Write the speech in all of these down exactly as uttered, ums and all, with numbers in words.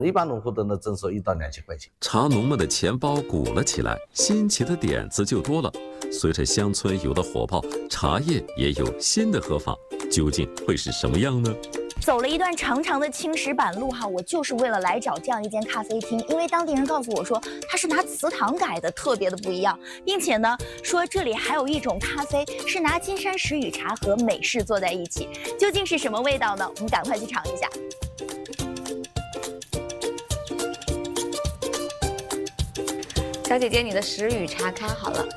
一般农户都能征收一到两千块钱。 茶农们的钱包鼓了起来，新奇的点子就多了。随着乡村有了火爆，茶叶也有新的喝法，究竟会是什么样呢？ 走了一段长长的青石板路哈，我就是为了来找这样一间咖啡厅，因为当地人告诉我说它是拿祠堂改的，特别的不一样，并且呢说这里还有一种咖啡是拿金山石语茶和美式做在一起，究竟是什么味道呢？我们赶快去尝一下。小姐姐，你的石语茶开好了。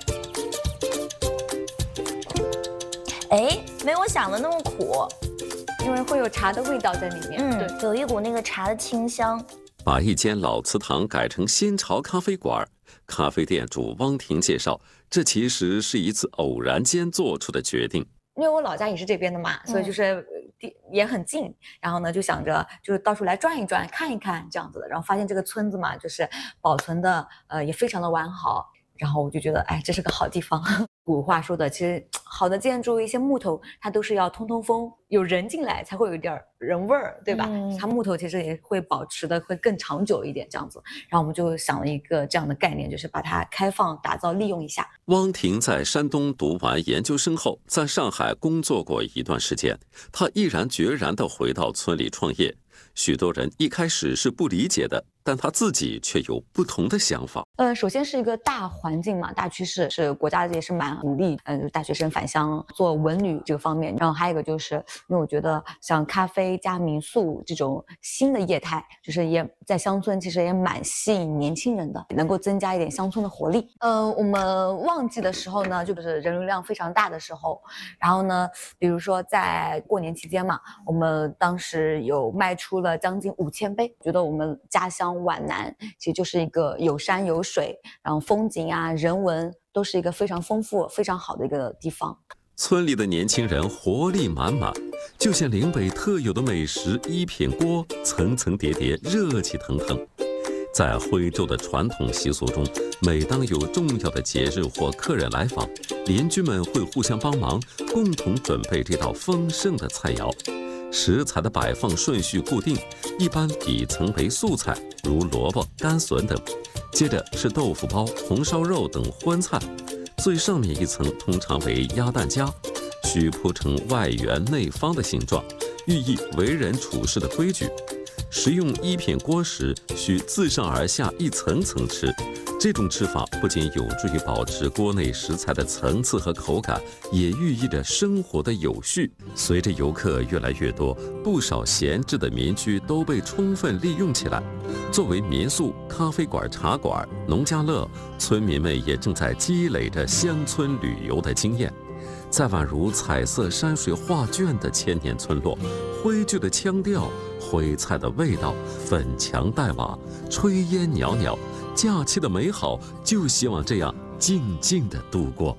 哎，没我想的那么苦。因为会有茶的味道在里面，嗯，对，有一股那个茶的清香。 把一间老祠堂改成新潮咖啡馆，咖啡店主汪婷介绍，这其实是一次偶然间做出的决定。 因为我老家也是这边的嘛，所以就是也很近，然后呢就想着就是到处来转一转，看一看这样子的，然后发现这个村子嘛，就是保存的呃也非常的完好。然后我就觉得，哎，这是个好地方。古话说的，其实好的建筑，一些木头，它都是要通通风，有人进来才会有一点人味儿，对吧？嗯、它木头其实也会保持的会更长久一点，这样子。然后我们就想了一个这样的概念，就是把它开放、打造、利用一下。 汪婷在山东读完研究生后，在上海工作过一段时间，她毅然决然地回到村里创业。许多人一开始是不理解的，但他自己却有不同的想法。 呃，首先是一个大环境嘛，大趋势是国家也是蛮鼓励，嗯、呃，大学生返乡做文旅这个方面。然后还有一个就是，因为我觉得像咖啡加民宿这种新的业态，就是也在乡村其实也蛮吸引年轻人的，能够增加一点乡村的活力。呃，我们旺季的时候呢，就是人流量非常大的时候，然后呢，比如说在过年期间嘛，我们当时有卖出了将近五千杯，觉得我们家乡皖南其实就是一个有山有水，然后风景啊人文都是一个非常丰富非常好的一个地方。 村里的年轻人活力满满，就像岭北特有的美食一品锅，层层叠叠，热气腾腾。在徽州的传统习俗中，每当有重要的节日或客人来访，邻居们会互相帮忙，共同准备这道丰盛的菜肴。食材的摆放顺序固定，一般底层为素菜，如萝卜、干笋等，接着是豆腐包、红烧肉等荤菜，最上面一层通常为鸭蛋夹，需铺成外圆内方的形状，寓意为人处事的规矩。食用一品锅时，需自上而下一层层吃。这种吃法不仅有助于保持锅内食材的层次和口感，也寓意着生活的有序。随着游客越来越多，不少闲置的民居都被充分利用起来。作为民宿、咖啡馆、茶馆、农家乐，村民们也正在积累着乡村旅游的经验。在宛如彩色山水画卷的千年村落，徽剧的腔调，徽菜的味道，粉墙黛瓦，炊烟袅袅，假期的美好就希望这样静静地度过。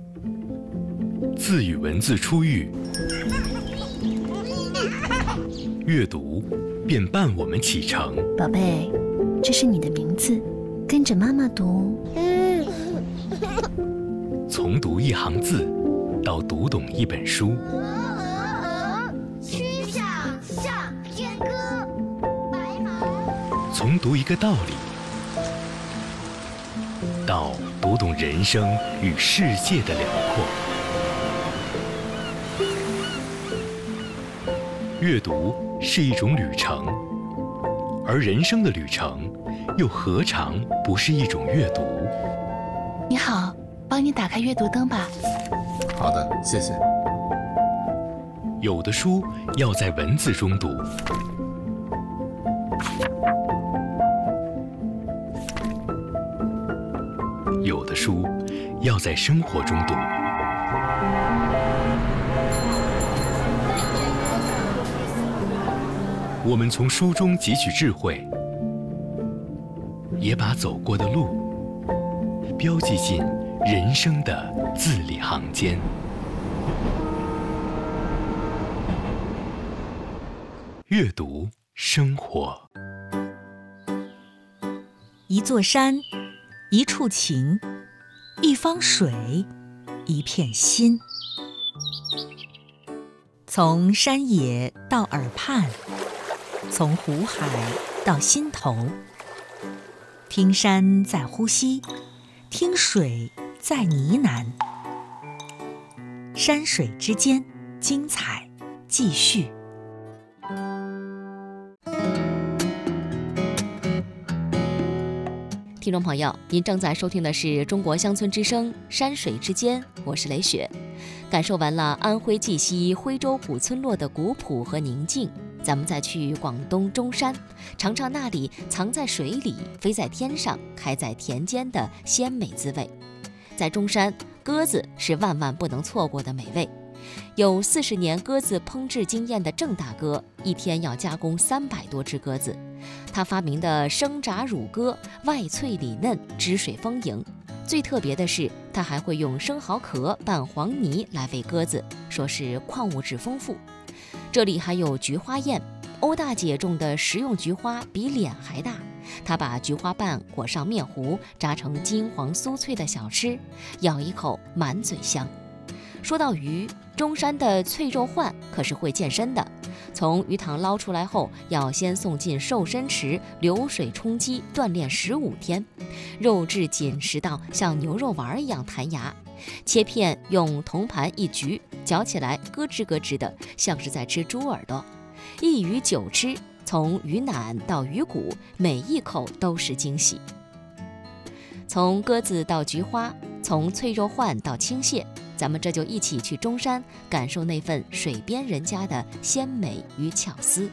字与文字初遇，阅读便伴我们启程。 宝贝，这是你的名字，跟着妈妈读。 从读一行字到读懂一本书， 曲项向天歌，白毛。 从读一个道理到读懂人生与世界的辽阔。阅读是一种旅程，而人生的旅程又何尝不是一种阅读？ 你好，帮你打开阅读灯吧。 好的，谢谢。 有的书要在文字中读，有的书要在生活中读。我们从书中汲取智慧，也把走过的路标记进人生的字里行间。阅读生活。 一座山，一处情，一方水，一片心。从山野到耳畔，从湖海到心头。听山在呼吸，听水在呢喃。山水之间，精彩继续。 听众朋友，您正在收听的是中国乡村之声《山水之间》，我是雷雪。感受完了安徽绩溪徽州古村落的古朴和宁静，咱们再去广东中山，尝尝那里藏在水里、飞在天上、开在田间的鲜美滋味。在中山，鸽子是万万不能错过的美味。有四十年鸽子烹制经验的郑大哥，一天要加工三百多只鸽子。他发明的生炸乳鸽，外脆里嫩，汁水丰盈。最特别的是，他还会用生蚝壳拌黄泥来喂鸽子，说是矿物质丰富。这里还有菊花宴，欧大姐种的食用菊花比脸还大，她把菊花瓣裹上面糊，炸成金黄酥脆的小吃，咬一口满嘴香。说到鱼，中山的脆肉鲩可是会健身的。从鱼塘捞出来后，要先送进瘦身池流水冲击锻炼十五天，肉质紧实到像牛肉丸一样弹牙，切片用铜盘一焗，嚼起来咯吱咯吱的，像是在吃猪耳朵。一鱼九吃，从鱼腩到鱼骨，每一口都是惊喜。从鸽子到菊花，从脆肉鲩到青蟹，咱们这就一起去中山，感受那份水边人家的鲜美与巧思。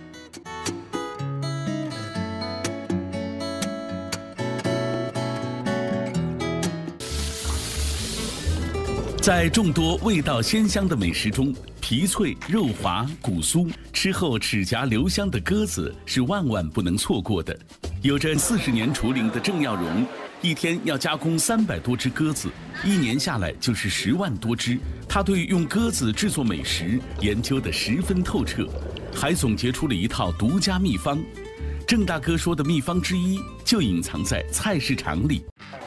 在众多味道鲜香的美食中，皮脆肉滑骨酥，吃后齿颊留香的鸽子是万万不能错过的。有着四十年厨龄的郑耀荣，一天要加工三百多只鸽子，一年下来就是十万多只。他对用鸽子制作美食研究得十分透彻，还总结出了一套独家秘方。郑大哥说的秘方之一，就隐藏在菜市场里。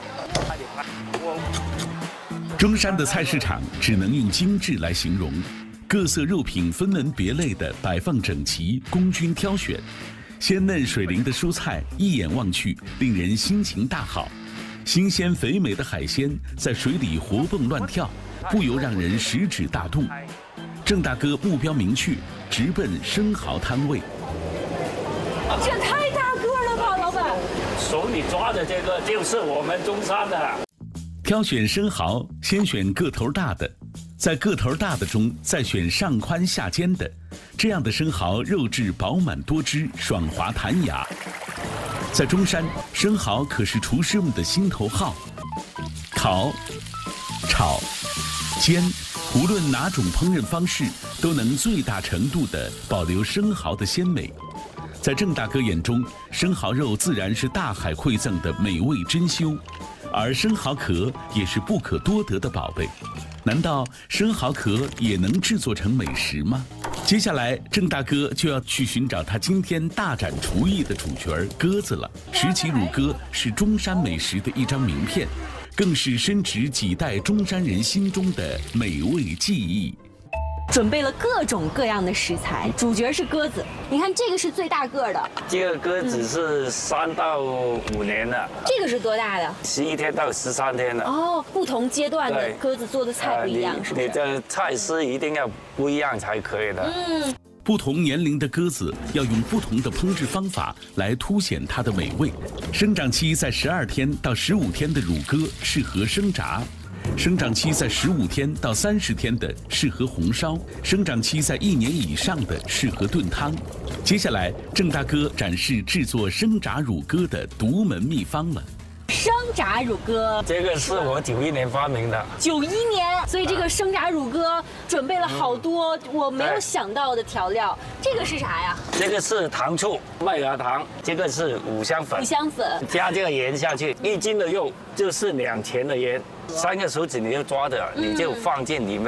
中山的菜市场只能用精致来形容，各色肉品分门别类地摆放整齐，供君挑选。鲜嫩水灵的蔬菜一眼望去令人心情大好，新鲜肥美的海鲜在水里活蹦乱跳，不由让人食指大动。郑大哥目标明确，直奔生蚝摊位。 这太大个了吧，老板！ 手里抓的这个就是我们中山的。 挑选生蚝，先选个头大的，在个头大的中再选上宽下尖的，这样的生蚝肉质饱满多汁，爽滑弹牙。在中山，生蚝可是厨师们的心头好。烤、炒、煎，无论哪种烹饪方式，都能最大程度地保留生蚝的鲜美。在郑大哥眼中，生蚝肉自然是大海馈赠的美味珍馐，而生蚝壳也是不可多得的宝贝。难道生蚝壳也能制作成美食吗？接下来，郑大哥就要去寻找他今天大展厨艺的主角儿鸽子了。石岐乳鸽是中山美食的一张名片，更是深植几代中山人心中的美味记忆。 准备了各种各样的食材，主角是鸽子。你看这个是最大个的， 这个鸽子是三到五年的。 这个是多大的？ 十一天到十三天的。 哦，不同阶段的鸽子做的菜不一样， 呃、 是不是？ 你的菜式一定要不一样才可以的。 嗯。 不同年龄的鸽子要用不同的烹制方法来凸显它的美味。生长期在十二天到十五天的乳鸽适合生炸。生长期在十五天到三十天的适合红烧，生长期在一年以上的适合炖汤。接下来，郑大哥展示制作生炸乳鸽的独门秘方了。 生炸乳鸽， 这个是我九一年发明的。 九一年，所以这个生炸乳鸽准备了好多我没有想到的调料。这个是啥呀？ 这个是糖醋、麦芽糖，这个是五香粉。 五香粉加这个盐下去，一斤的肉就是两钱的盐，三个手指你就抓着，你就放进里面，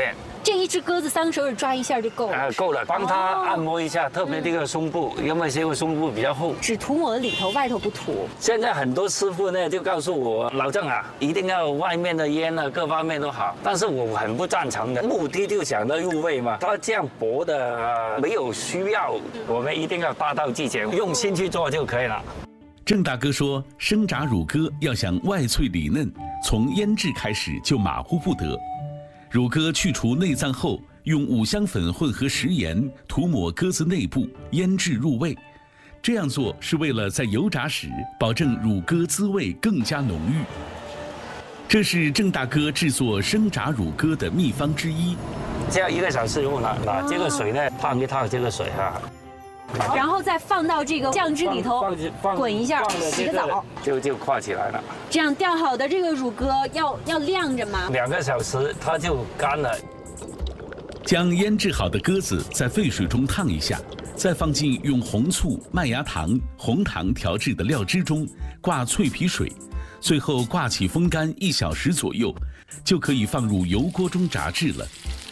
这一只鸽子三个手指抓一下就够了。 啊，够了，帮它按摩一下，特别这个胸部，因为这个胸部比较厚， 只涂抹里头，外头不涂。 现在很多师傅呢就告诉我，老郑啊，一定要外面的烟啊各方面都好，但是我很不赞成的，目的就想到入味嘛。它这样薄的、呃、没有需要，我们一定要大道至简，用心去做就可以了。 郑大哥说，生炸乳鸽要想外脆里嫩，从腌制开始就马虎不得。乳鸽去除内脏后，用五香粉混合食盐涂抹鸽子内部，腌制入味。这样做是为了在油炸时保证乳鸽滋味更加浓郁。这是郑大哥制作生炸乳鸽的秘方之一。 这样一个小时以后呢，把这个水呢烫一烫这个水哈。 然后再放到这个酱汁里头滚一下，洗个澡， 就就化起来了。 这样钓好的这个乳鸽要要晾着吗？ 两个小时它就干了。 将腌制好的鸽子在沸水中烫一下，再放进用红醋、麦芽糖、红糖调制的料汁中，挂脆皮水，最后挂起风干一小时左右，就可以放入油锅中炸制了。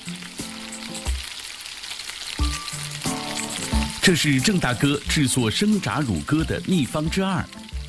这是郑大哥制作生炸乳鸽的秘方之二。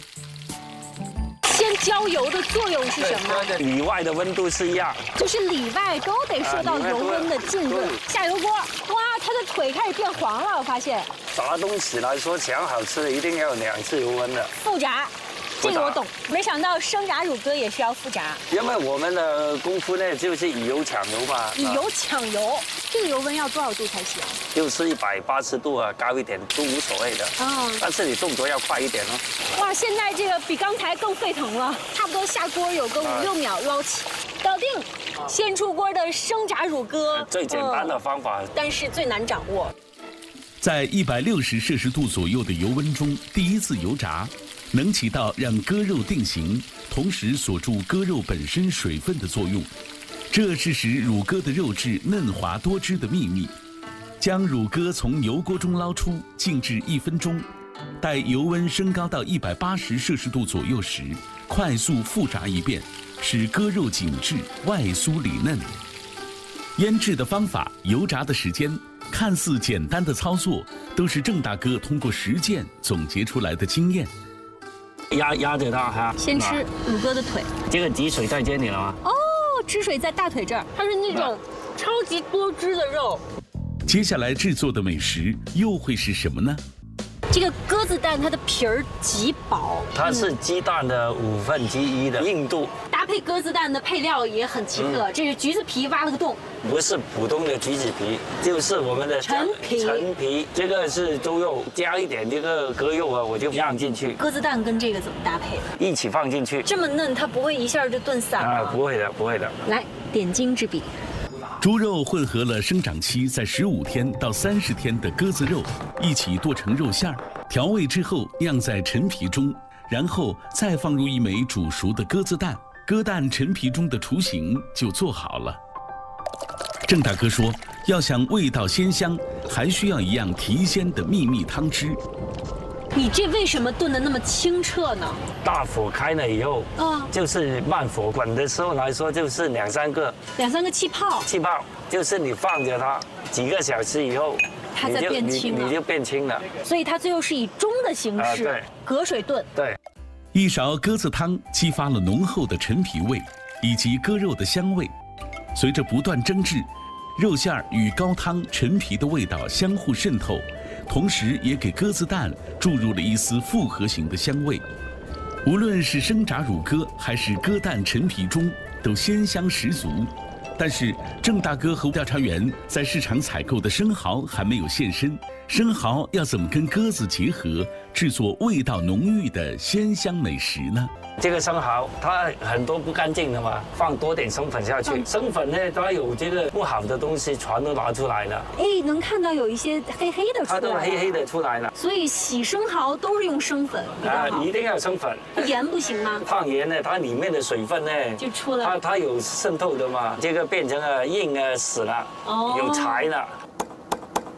先浇油的作用是什么？ 里外的温度是一样， 就是里外都得受到油温的浸润。下油锅，哇，它的腿开始变黄了，我发现。 炸东西来说，想好吃一定要有两次油温的。 复炸。这个我懂，没想到生炸乳鸽也是要复炸。 因为我们的功夫呢，就是以油抢油嘛。 以油抢油，这个油温要多少度才行？ 就是一百八十度啊，高一点都无所谓的。啊，但是你动作要快一点哦。 哇，现在这个比刚才更沸腾了，差不多下锅有个五六秒捞起，搞定。先出锅的生炸乳鸽， 最简单的方法， 但是最难掌握。 在一百六十摄氏度左右的油温中，第一次油炸。能起到让鸽肉定型，同时锁住鸽肉本身水分的作用，这是使乳鸽的肉质嫩滑多汁的秘密。将乳鸽从油锅中捞出，静置一分钟，待油温升高到一百八十摄氏度左右时，快速复炸一遍，使鸽肉紧致、外酥里嫩。腌制的方法、油炸的时间，看似简单的操作，都是郑大哥通过实践总结出来的经验。 压压着它哈， 先吃乳鸽的腿。 这个汁水在这里了吗？ 哦，汁水在大腿这儿，它是那种超级多汁的肉。 接下来制作的美食又会是什么呢？ 这个鸽子蛋它的皮儿极薄， 它是鸡蛋的五分之一的硬度。 搭配鸽子蛋的配料也很奇特，这是橘子皮挖了个洞。 不是普通的橘子皮，就是我们的陈皮。 陈皮，这个是猪肉，加一点这个鸽肉啊，我就让进去。 鸽子蛋跟这个怎么搭配的？ 一起放进去。 这么嫩，它不会一下就炖散吗？ 啊，不会的，不会的。 来，点睛之笔。 猪肉混合了生长期在十五天到三十天的鸽子肉，一起剁成肉馅儿，调味之后酿在陈皮中，然后再放入一枚煮熟的鸽子蛋，鸽蛋陈皮中的雏形就做好了。郑大哥说，要想味道鲜香，还需要一样提鲜的秘密汤汁。 你这为什么炖得那么清澈呢？ 大火开了以后，啊，就是慢火滚的时候来说，就是两三个， 两三个气泡， 气泡就是你放着它几个小时以后， 它在变清了， 你就变清了。 所以它最后是以盅的形式， 啊、对， 隔水炖。 对， 一勺鸽子汤激发了浓厚的陈皮味以及鸽肉的香味，随着不断蒸制，肉馅儿与高汤、陈皮的味道相互渗透。同时也给鸽子蛋注入了一丝复合型的香味，无论是生炸乳鸽还是鸽蛋陈皮中，都鲜香十足。但是郑大哥和调查员在市场采购的生蚝还没有现身，生蚝要怎么跟鸽子结合，制作味道浓郁的鲜香美食呢？ 这个生蚝它很多不干净的嘛，放多点生粉下去，生粉呢它有这个不好的东西全都拿出来了。 哎，能看到有一些黑黑的出来了，它都黑黑的出来了。 所以洗生蚝都是用生粉啊，一定要生粉。 盐不行吗？ 放盐呢，它里面的水分呢就出来， 它它有渗透的嘛，这个变成了硬啊死了，哦，有柴了。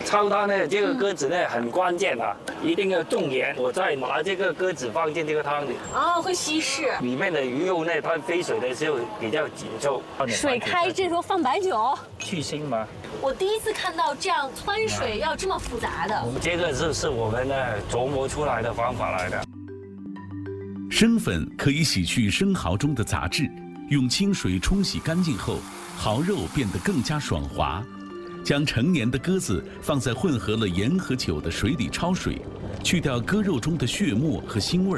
焯它呢，这个鸽子呢很关键啊，一定要重盐。我再拿这个鸽子放进这个汤里， 哦，会稀释。 里面的鱼肉呢，它飞水的时候比较紧凑。 水开这时候放白酒， 去腥嘛。 我第一次看到这样汆水要这么复杂的。 这个是是我们呢琢磨出来的方法来的。 生粉可以洗去生蚝中的杂质，用清水冲洗干净后，蚝肉变得更加爽滑。将成年的鸽子放在混合了盐和酒的水里焯水，去掉鸽肉中的血沫和腥味，